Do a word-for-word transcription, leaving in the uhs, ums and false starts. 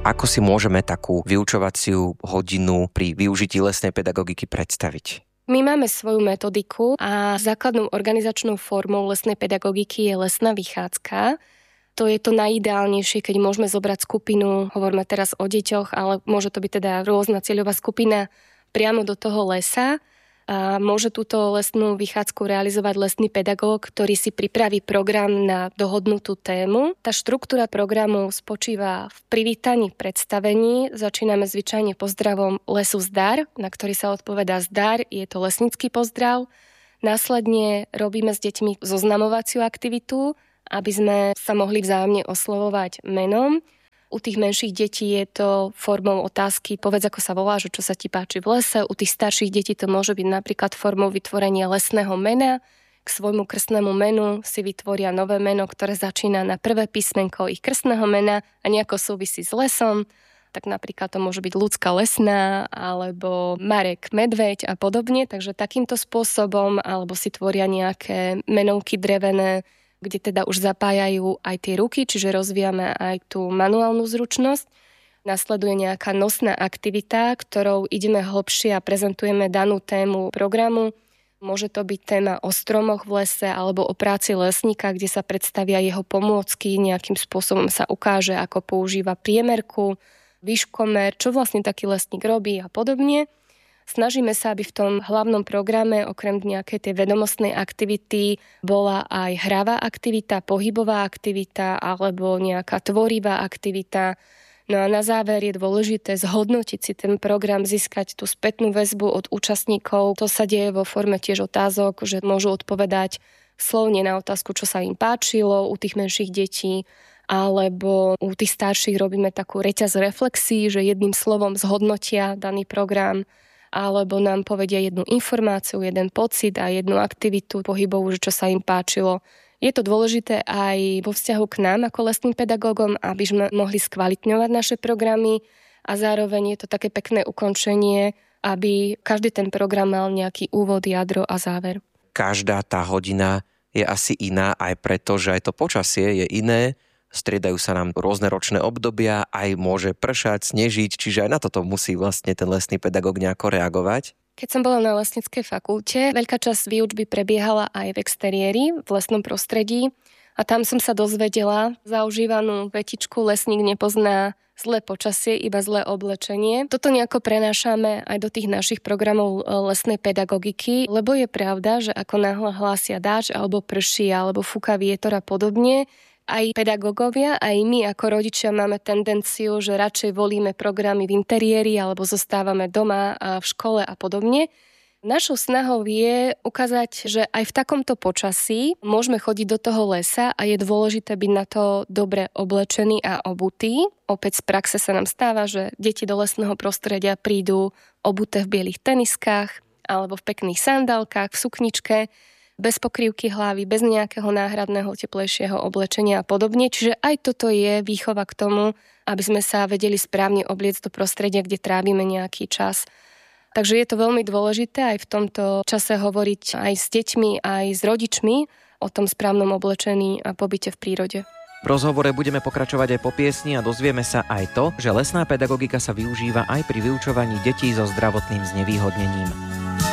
Ako si môžeme takú vyučovaciu hodinu pri využití lesnej pedagogiky predstaviť? My máme svoju metodiku a základnou organizačnou formou lesnej pedagogiky je lesná vychádzka. To je to najideálnejšie, keď môžeme zobrať skupinu, hovoríme teraz o deťoch, ale môže to byť teda rôzna cieľová skupina priamo do toho lesa. A môže túto lesnú vychádzku realizovať lesný pedagóg, ktorý si pripraví program na dohodnutú tému. Tá štruktúra programu spočíva v privítaní, predstavení. Začíname zvyčajne pozdravom lesu zdar, na ktorý sa odpovedá zdar, je to lesnícky pozdrav. Následne robíme s deťmi zoznamovaciu aktivitu, aby sme sa mohli vzájomne oslovovať menom. U tých menších detí je to formou otázky, povedz, ako sa voláš, čo sa ti páči v lese. U tých starších detí to môže byť napríklad formou vytvorenia lesného mena. K svojmu krstnému menu si vytvoria nové meno, ktoré začína na prvé písmenko ich krstného mena a nejako súvisí s lesom. Tak napríklad to môže byť Ľudská lesná alebo Marek Medveď a podobne. Takže takýmto spôsobom alebo si tvoria nejaké menovky drevené, kde teda už zapájajú aj tie ruky, čiže rozvíjame aj tú manuálnu zručnosť. Nasleduje nejaká nosná aktivita, ktorou ideme hlbšie a prezentujeme danú tému programu. Môže to byť téma o stromoch v lese alebo o práci lesníka, kde sa predstavia jeho pomôcky, nejakým spôsobom sa ukáže, ako používa priemerku, výškomer, čo vlastne taký lesník robí a podobne. Snažíme sa, aby v tom hlavnom programe okrem nejakej tej vedomostnej aktivity bola aj hravá aktivita, pohybová aktivita alebo nejaká tvorivá aktivita. No a na záver je dôležité zhodnotiť si ten program, získať tú spätnú väzbu od účastníkov. To sa deje vo forme tiež otázok, že môžu odpovedať slovne na otázku, čo sa im páčilo u tých menších detí, alebo u tých starších robíme takú reťaz reflexí, že jedným slovom zhodnotia daný program, alebo nám povedia jednu informáciu, jeden pocit a jednu aktivitu pohybovú, že čo sa im páčilo. Je to dôležité aj vo vzťahu k nám ako lesným pedagógom, aby sme mohli skvalitňovať naše programy a zároveň je to také pekné ukončenie, aby každý ten program mal nejaký úvod, jadro a záver. Každá tá hodina je asi iná aj preto, že aj to počasie je iné. Striedajú sa nám rôzne ročné obdobia, aj môže pršať, snežiť, čiže aj na toto musí vlastne ten lesný pedagóg nejako reagovať. Keď som bola na lesníckej fakulte, veľká časť výučby prebiehala aj v exteriéri, v lesnom prostredí a tam som sa dozvedela zaužívanú vetičku lesník nepozná zlé počasie, iba zlé oblečenie. Toto nejako prenášame aj do tých našich programov lesnej pedagogiky, lebo je pravda, že ako náhle hlásia dážď alebo prší alebo fúka vietor a podobne, aj pedagógovia, aj my ako rodičia máme tendenciu, že radšej volíme programy v interiéri alebo zostávame doma a v škole a podobne. Našou snahou je ukázať, že aj v takomto počasí môžeme chodiť do toho lesa a je dôležité byť na to dobre oblečený a obutý. Opäť z praxe sa nám stáva, že deti do lesného prostredia prídu obuté v bielých teniskách alebo v pekných sandálkach, v sukničke, bez pokrývky hlavy, bez nejakého náhradného teplejšieho oblečenia a podobne. Čiže aj toto je výchova k tomu, aby sme sa vedeli správne obliecť do prostredia, kde trávime nejaký čas. Takže je to veľmi dôležité aj v tomto čase hovoriť aj s deťmi, aj s rodičmi o tom správnom oblečení a pobyte v prírode. V rozhovore budeme pokračovať aj po piesni a dozvieme sa aj to, že lesná pedagogika sa využíva aj pri vyučovaní detí so zdravotným znevýhodnením.